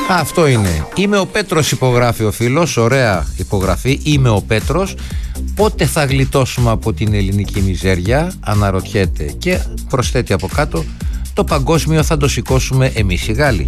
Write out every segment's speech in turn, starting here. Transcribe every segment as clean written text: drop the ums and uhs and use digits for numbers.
Αυτό είναι. Είμαι ο Πέτρος, υπογράφει ο φίλος. Ωραία υπογραφή. Είμαι ο Πέτρος. Πότε θα γλιτώσουμε από την ελληνική μιζέρια, αναρωτιέται. Και προσθέτει από κάτω, το παγκόσμιο θα το σηκώσουμε εμείς οι Γάλλοι.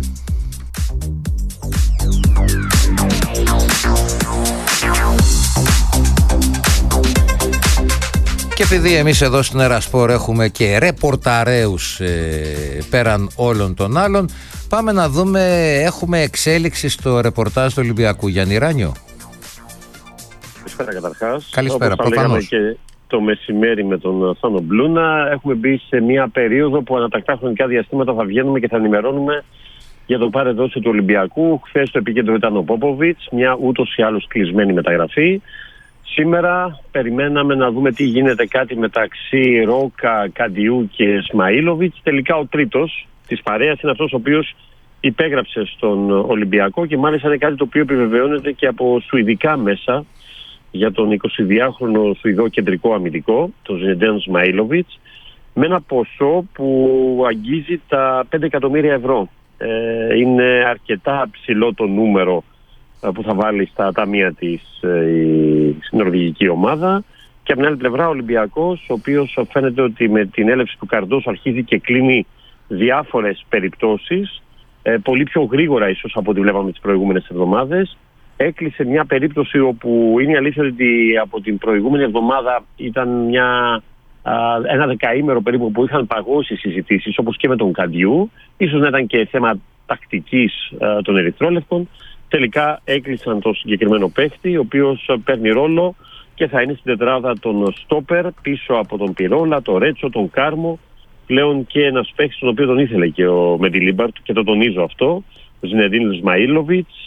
Και επειδή εμείς εδώ στην Ερασπορ έχουμε και ρεπορταρέους πέραν όλων των άλλων, πάμε να δούμε, έχουμε εξέλιξη στο ρεπορτάζ του Ολυμπιακού. Γιάννη Ράνιο. Καλησπέρα καταρχάς. Καλησπέρα, όπως προφανώς. Και το μεσημέρι με τον Θάνο Μπλούνα έχουμε μπει σε μια περίοδο που ανατακτά χρονικά διαστήματα θα βγαίνουμε και θα ενημερώνουμε για το πάρε δόση του Ολυμπιακού. Χθες το επίκεντρο ήταν ο Πόποβιτς, μια ούτως ή άλλως κλεισμένη μεταγραφή. Σήμερα περιμέναμε να δούμε τι γίνεται κάτι μεταξύ Ρόκα, Καντιού και Σμαΐλοβιτς. Τελικά ο τρίτος της παρέας είναι αυτός ο οποίος υπέγραψε στον Ολυμπιακό και μάλιστα είναι κάτι το οποίο επιβεβαιώνεται και από σουηδικά μέσα για τον 22χρονο Σουηδό κεντρικό αμυντικό, τον Ζινεντέν Σμαΐλοβιτς, με ένα ποσό που αγγίζει τα 5 εκατομμύρια ευρώ. Είναι αρκετά ψηλό το νούμερο που θα βάλει στα ταμεία της η νορβηγική ομάδα. Και από την άλλη πλευρά ο Ολυμπιακός, ο οποίος φαίνεται ότι με την έλευση του Καρντός αρχίζει και κλείνει διάφορες περιπτώσεις, πολύ πιο γρήγορα ίσως από ό,τι βλέπαμε τις προηγούμενες εβδομάδες. Έκλεισε μια περίπτωση όπου είναι η αλήθεια ότι από την προηγούμενη εβδομάδα ήταν ένα δεκαήμερο περίπου που είχαν παγώσει συζητήσεις, όπως και με τον Καντιού. Ίσως να ήταν και θέμα τακτικής των ερυθρόλευκων. Τελικά έκλεισαν τον συγκεκριμένο παίχτη, ο οποίος παίρνει ρόλο και θα είναι στην τετράδα των στόπερ πίσω από τον Πιρόλα, τον Ρέτσο, τον Κάρμο. Πλέον και ένας παίχτης τον οποίο τον ήθελε και ο Μεντιλίμπαρ και το τονίζω αυτό. Ο Ζινεντίν Σμαΐλοβιτς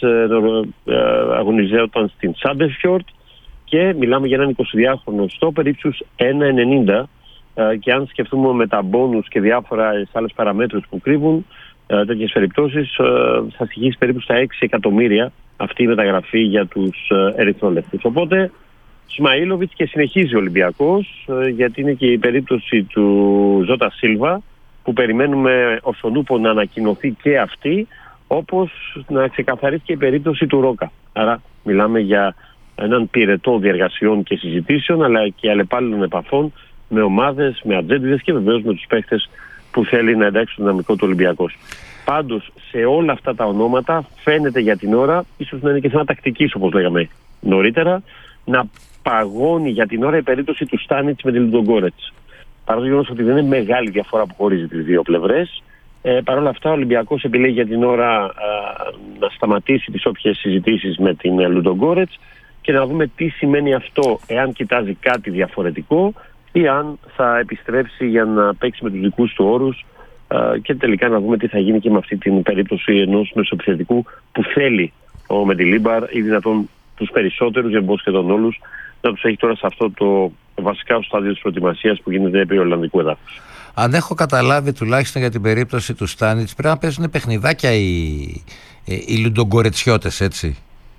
αγωνιζόταν στην Σάντεφιορτ και μιλάμε για έναν 22χρονο στόπερ ύψους 1,90 και αν σκεφτούμε με τα μπόνους και διάφορα άλλες παραμέτρους που κρύβουν τέτοιες περιπτώσεις θα στοιχήσει περίπου στα 6 εκατομμύρια αυτή η μεταγραφή για τους ερυθρόλευκους. Οπότε Σμαΐλοβιτς και συνεχίζει ο Ολυμπιακός, γιατί είναι και η περίπτωση του Ζώτα Σίλβα που περιμένουμε ως τον ούπο να ανακοινωθεί και αυτή, όπως να ξεκαθαρίσει και η περίπτωση του Ρόκα. Άρα μιλάμε για έναν πυρετό διεργασιών και συζητήσεων, αλλά και αλλεπάλληλων επαφών με ομάδες, με ατζέντιδες και βεβαίως με τους παίχτες που θέλει να εντάξει το δυναμικό του Ολυμπιακός. Πάντως σε όλα αυτά τα ονόματα φαίνεται για την ώρα, ίσως να είναι και θέμα τακτικής όπως λέγαμε νωρίτερα, να παγώνει για την ώρα η περίπτωση του Στάνιτς με τη Λουντογκόρετς. Παρά το γεγονός ότι δεν είναι μεγάλη διαφορά που χωρίζει τις δύο πλευρές, παρ' όλα αυτά ο Ολυμπιακός επιλέγει για την ώρα να σταματήσει τις όποιες συζητήσεις με την Λουντογκόρετς και να δούμε τι σημαίνει αυτό, εάν κοιτάζει κάτι διαφορετικό ή αν θα επιστρέψει για να παίξει με τους δικούς του όρους και τελικά να δούμε τι θα γίνει και με αυτή την περίπτωση ενός μεσοεπιθετικού που θέλει ο Μεντιλίμπαρ ή δυνατόν τους περισσότερους, για να σχεδόν όλους, να τους έχει τώρα σε αυτό το βασικά στάδιο της προετοιμασίας που γίνεται επί Ολλανδικού εδάφους. Αν έχω καταλάβει τουλάχιστον για την περίπτωση του Στάνιτς, πρέπει να παίζουν παιχνιδάκια οι Λουντογκορετσιώτες, έτσι.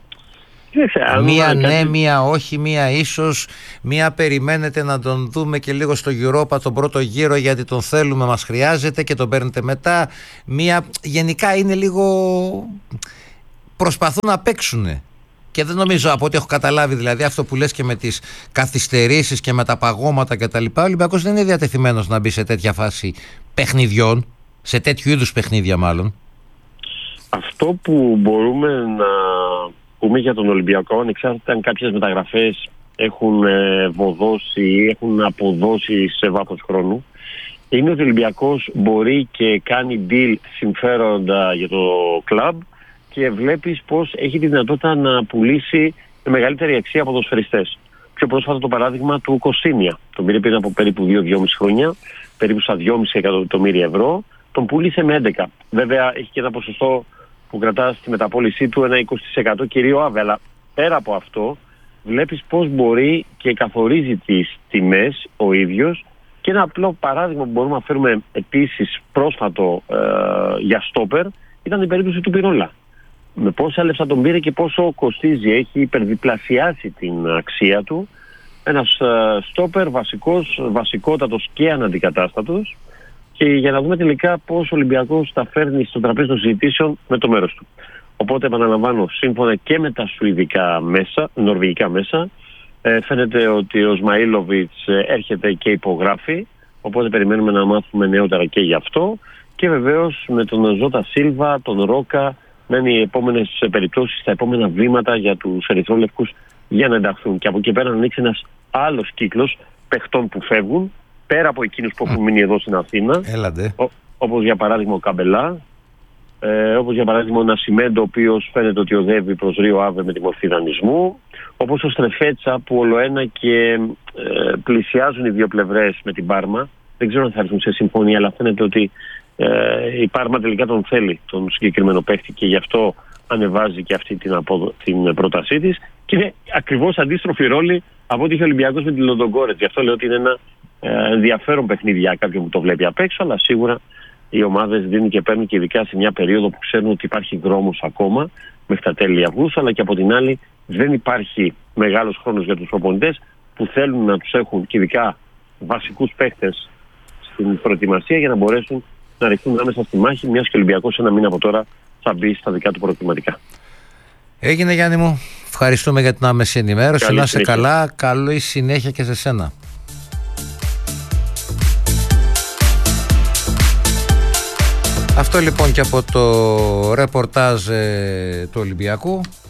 Μία ναι, μία όχι, μία ίσως, μία περιμένετε να τον δούμε και λίγο στο Europa τον πρώτο γύρο γιατί τον θέλουμε, μας χρειάζεται και τον παίρνετε μετά. Μία γενικά είναι λίγο, προσπαθούν να παίξουνε. Και δεν νομίζω, από ό,τι έχω καταλάβει, δηλαδή αυτό που λες και με τις καθυστερήσεις και με τα παγώματα κτλ. Ο Ολυμπιακός δεν είναι διατεθειμένος να μπει σε τέτοια φάση παιχνιδιών, σε τέτοιου είδους παιχνίδια μάλλον. Αυτό που μπορούμε να πούμε για τον Ολυμπιακό, ανεξάρτητα αν κάποιες μεταγραφές έχουν βοδώσει ή έχουν αποδώσει σε βάθος χρόνου, είναι ότι ο Ολυμπιακός μπορεί και κάνει deal συμφέροντα για το κλαμπ και βλέπεις πως έχει τη δυνατότητα να πουλήσει με μεγαλύτερη αξία ποδοσφαιριστές. Πιο πρόσφατα το παράδειγμα του Κοσίνια. Τον πήρε πριν από περίπου 2-2,5 χρόνια, περίπου στα 2,5 εκατομμύρια ευρώ. Τον πούλησε με 11. Βέβαια έχει και ένα ποσοστό που κρατά στη μεταπώλησή του ένα 20% κυρίω άβε. Αλλά πέρα από αυτό βλέπεις πως μπορεί και καθορίζει τις τιμές ο ίδιος. Και ένα απλό παράδειγμα που μπορούμε να φέρουμε επίσης πρόσφατο για στόπερ ήταν η περίπτωση του Πιρόλα. Με πόσα λεφτά τον πήρε και πόσο κοστίζει, έχει υπερδιπλασιάσει την αξία του. Ένας στόπερ βασικότατος και αναντικατάστατος. Και για να δούμε τελικά πώς ο Ολυμπιακός τα φέρνει στο τραπέζι των συζητήσεων με το μέρος του. Οπότε επαναλαμβάνω, σύμφωνα και με τα σουηδικά μέσα, νορβηγικά μέσα, φαίνεται ότι ο Σμαΐλοβιτς έρχεται και υπογράφει, οπότε περιμένουμε να μάθουμε νεότερα και γι' αυτό. Και βεβαίως με τον Ζώτα Σίλβα, τον Ρόκα, να είναι οι επόμενες περιπτώσεις, τα επόμενα βήματα για τους ερυθρόλευκους για να ενταχθούν. Και από εκεί πέρα να ανοίξει ένας άλλος κύκλος παιχτών που φεύγουν, πέρα από εκείνους που έχουν μείνει εδώ στην Αθήνα, όπως για παράδειγμα ο Καμπελά, όπως για παράδειγμα ο Νασιμέντο, ο οποίος φαίνεται ότι οδεύει προς Ρίο Άβε με τη μορφή δανεισμού, όπως ο Στρεφέτσα που ολοένα και πλησιάζουν οι δύο πλευρές με την Πάρμα. Δεν ξέρω αν θα έρθουν σε συμφωνία, αλλά φαίνεται ότι η Πάρμα τελικά τον θέλει τον συγκεκριμένο παίχτη και γι' αυτό ανεβάζει και αυτή την πρότασή της. Και είναι ακριβώς αντίστροφη ρόλη από ό,τι είχε ο Ολυμπιακός με την Λοντογκόρετς. Γι' αυτό λέω ότι είναι ένα ενδιαφέρον παιχνίδι για κάποιον που το βλέπει απ' έξω, αλλά σίγουρα οι ομάδες δίνουν και παίρνουν και ειδικά σε μια περίοδο που ξέρουν ότι υπάρχει δρόμος ακόμα μέχρι τα τέλη Αυγούστου, αλλά και από την άλλη δεν υπάρχει μεγάλος χρόνος για τους προπονητές που θέλουν να τους έχουν και ειδικά βασικούς παίχτες στην προετοιμασία για να μπορέσουν να ρηχθούν άμεσα στη μάχη, μιας και ο Ολυμπιακός ένα μήνα από τώρα θα μπει στα δικά του προετοιματικά. Έγινε, Γιάννη μου. Ευχαριστούμε για την άμεση ενημέρωση. Να είσαι καλά. Καλή συνέχεια και σε σένα. Αυτό λοιπόν και από το ρεπορτάζ του Ολυμπιακού.